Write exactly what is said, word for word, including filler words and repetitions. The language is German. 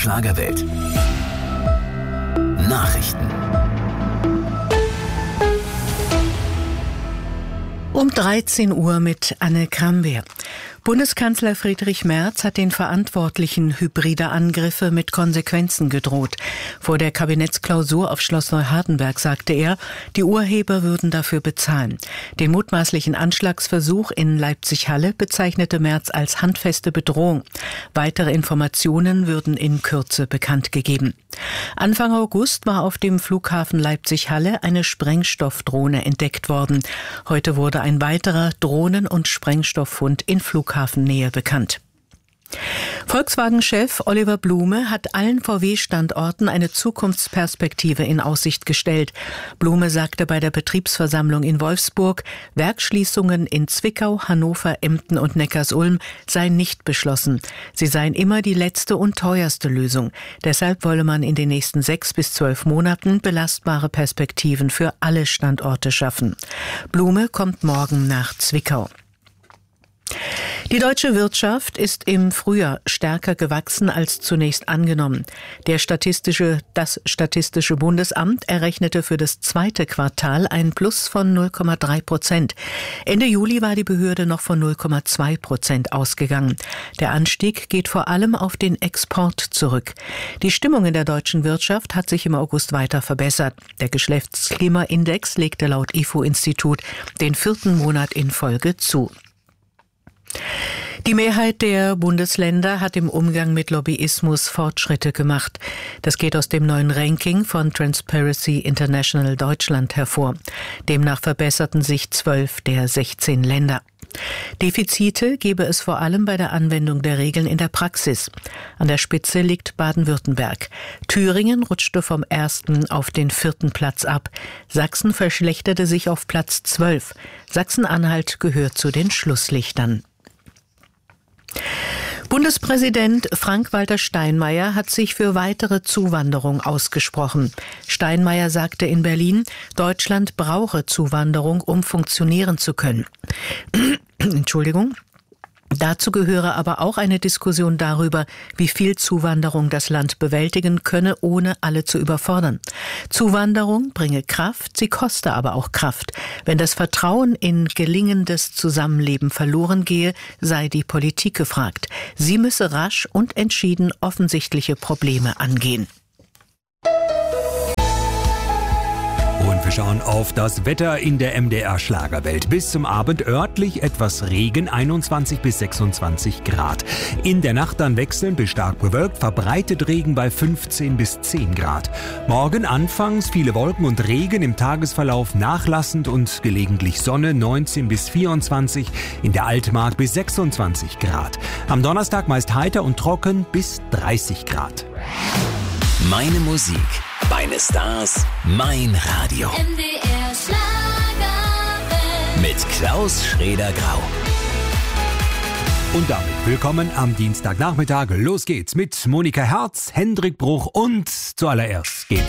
Schlagerwelt. Nachrichten. Um dreizehn Uhr mit Anne Kramwehr. Bundeskanzler Friedrich Merz hat den Verantwortlichen hybride Angriffe mit Konsequenzen gedroht. Vor der Kabinettsklausur auf Schloss Neuhardenberg sagte er, die Urheber würden dafür bezahlen. Den mutmaßlichen Anschlagsversuch in Leipzig-Halle bezeichnete Merz als handfeste Bedrohung. Weitere Informationen würden in Kürze bekannt gegeben. Anfang August war auf dem Flughafen Leipzig-Halle eine Sprengstoffdrohne entdeckt worden. Heute wurde ein weiterer Drohnen- und Sprengstofffund in Flughafennähe bekannt. Volkswagen-Chef Oliver Blume hat allen V W-Standorten eine Zukunftsperspektive in Aussicht gestellt. Blume sagte bei der Betriebsversammlung in Wolfsburg, Werksschließungen in Zwickau, Hannover, Emden und Neckarsulm seien nicht beschlossen. Sie seien immer die letzte und teuerste Lösung. Deshalb wolle man in den nächsten sechs bis zwölf Monaten belastbare Perspektiven für alle Standorte schaffen. Blume kommt morgen nach Zwickau. Die deutsche Wirtschaft ist im Frühjahr stärker gewachsen als zunächst angenommen. Der Statistische, das Statistische Bundesamt errechnete für das zweite Quartal ein Plus von null Komma drei Prozent. Ende Juli war die Behörde noch von null Komma zwei Prozent ausgegangen. Der Anstieg geht vor allem auf den Export zurück. Die Stimmung in der deutschen Wirtschaft hat sich im August weiter verbessert. Der Geschäftsklimaindex legte laut I F O-Institut den vierten Monat in Folge zu. Die Mehrheit der Bundesländer hat im Umgang mit Lobbyismus Fortschritte gemacht. Das geht aus dem neuen Ranking von Transparency International Deutschland hervor. Demnach verbesserten sich zwölf der sechzehn Länder. Defizite gebe es vor allem bei der Anwendung der Regeln in der Praxis. An der Spitze liegt Baden-Württemberg. Thüringen rutschte vom ersten auf den vierten Platz ab. Sachsen verschlechterte sich auf Platz zwölf. Sachsen-Anhalt gehört zu den Schlusslichtern. Bundespräsident Frank-Walter Steinmeier hat sich für weitere Zuwanderung ausgesprochen. Steinmeier sagte in Berlin, Deutschland brauche Zuwanderung, um funktionieren zu können. Entschuldigung. Dazu gehöre aber auch eine Diskussion darüber, wie viel Zuwanderung das Land bewältigen könne, ohne alle zu überfordern. Zuwanderung bringe Kraft, sie koste aber auch Kraft. Wenn das Vertrauen in gelingendes Zusammenleben verloren gehe, sei die Politik gefragt. Sie müsse rasch und entschieden offensichtliche Probleme angehen. Und wir schauen auf das Wetter in der M D R Schlagerwelt. Bis zum Abend örtlich etwas Regen, einundzwanzig bis sechsundzwanzig Grad. In der Nacht dann wechselnd bis stark bewölkt, verbreitet Regen bei fünfzehn bis zehn Grad. Morgen anfangs viele Wolken und Regen, im Tagesverlauf nachlassend und gelegentlich Sonne, neunzehn bis vierundzwanzig, in der Altmark bis sechsundzwanzig Grad. Am Donnerstag meist heiter und trocken bis dreißig Grad. Meine Musik, meine Stars, mein Radio. M D R Schlagerwelt. Mit Klaus Schrader-Grau. Und damit willkommen am Dienstagnachmittag. Los geht's mit Monika Herz, Hendrik Bruch und zuallererst geht's